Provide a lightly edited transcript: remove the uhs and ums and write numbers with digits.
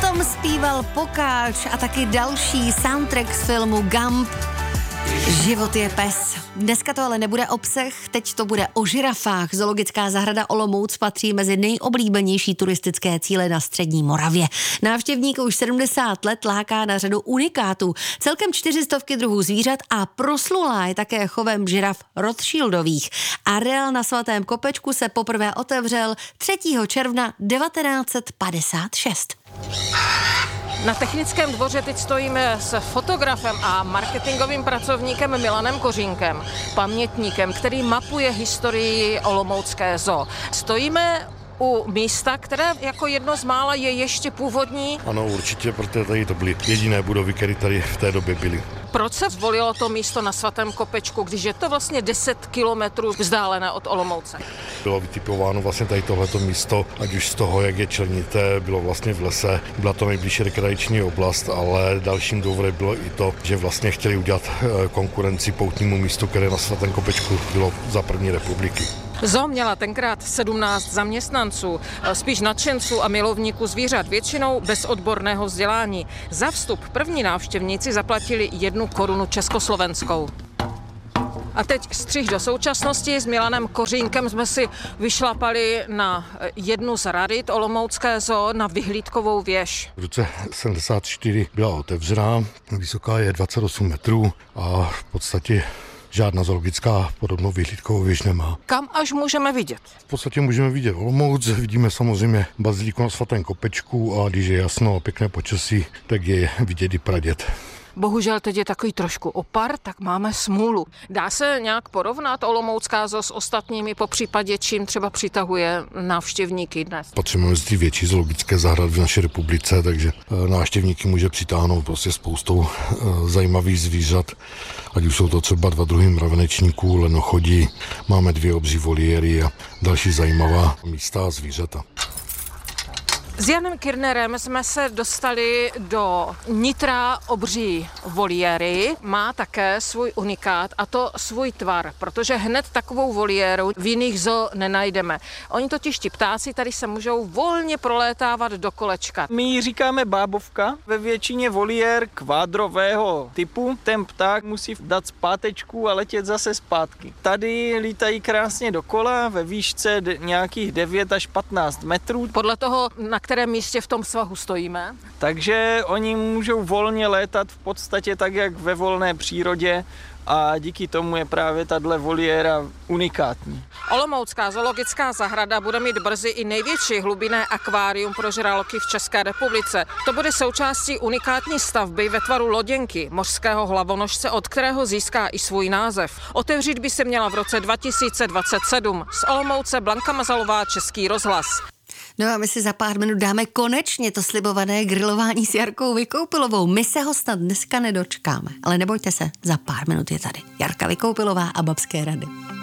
Tom zpíval Pokáč a taky další soundtrack z filmu Gump. Život je pes. Dneska to ale nebude o psech, teď to bude o žirafách. Zoologická zahrada Olomouc patří mezi nejoblíbenější turistické cíle na střední Moravě. Návštěvníků už 70 let láká na řadu unikátů. Celkem 400 druhů zvířat a proslulá je také chovem žiraf Rothschildových. Areál na Svatém Kopečku se poprvé otevřel 3. června 1956. Na Technickém dvoře teď stojíme s fotografem a marketingovým pracovníkem Milanem Kořínkem, pamětníkem, který mapuje historii olomoucké zoo. Stojíme u místa, které jako jedno z mála je ještě původní. Ano, určitě, protože tady to byly jediné budovy, které tady v té době byly. Proč se zvolilo to místo na Svatém Kopečku, když je to vlastně 10 kilometrů vzdálené od Olomouce? Bylo vytipováno vlastně tady tohleto místo, ať už z toho, jak je členité, bylo vlastně v lese, byla to nejbližší rekreační oblast, ale dalším důvodem bylo i to, že vlastně chtěli udělat konkurenci poutnímu místu, které na Svatém Kopečku bylo za první republiky. Zoo měla tenkrát 17 zaměstnanců, spíš nadšenců a milovníků zvířat, většinou bez odborného vzdělání. Za vstup první návštěvníci zaplatili 1 korunu československou. A teď střih do současnosti. S Milanem Kořínkem jsme si vyšlapali na jednu z radit olomoucké zoo, na vyhlídkovou věž. V roce 74 byla otevřená, vysoká je 28 metrů a v podstatě žádná zoologická podobnou vyhlídkovou věž nemá. Kam až můžeme vidět? V podstatě můžeme vidět Olomouc, vidíme samozřejmě baziliku na Svatém Kopečku a když je jasno a pěkné počasí, tak je vidět i Praděd. Bohužel teď je takový trošku opar, tak máme smůlu. Dá se nějak porovnat olomoucká zoo s ostatními, popřípadě čím třeba přitahuje návštěvníky dnes? Potřebujeme ty větší zoologické zahrady v naší republice, takže návštěvníky může přitáhnout prostě spoustou zajímavých zvířat, ať už jsou to třeba 2 druhy mravenečníků, lenochodí, máme 2 obří voliéry a další zajímavá místa a zvířata. S Janem Kirnerem jsme se dostali do nitra obří voliéry. Má také svůj unikát a to svůj tvar, protože hned takovou voliéru v jiných zoo nenajdeme. Oni totiž ti ptáci tady se můžou volně prolétávat do kolečka. My ji říkáme bábovka, ve většině voliér kvádrového typu. Ten pták musí dát zpátečku a letět zase zpátky. Tady lítají krásně dokola ve výšce nějakých 9 až 15 metrů. Podle toho, na kterém místě v tom svahu stojíme. Takže oni můžou volně létat v podstatě tak, jak ve volné přírodě a díky tomu je právě tahle voliéra unikátní. Olomoucká zoologická zahrada bude mít brzy i největší hlubinné akvárium pro žraloky v České republice. To bude součástí unikátní stavby ve tvaru loděnky, mořského hlavonožce, od kterého získá i svůj název. Otevřít by se měla v roce 2027. Z Olomouce Blanka Mazalová, Český rozhlas. No a my si za pár minut dáme konečně to slibované grilování s Jarkou Vykoupilovou. My se ho snad dneska nedočkáme, ale nebojte se, za pár minut je tady Jarka Vykoupilová a Babské rady.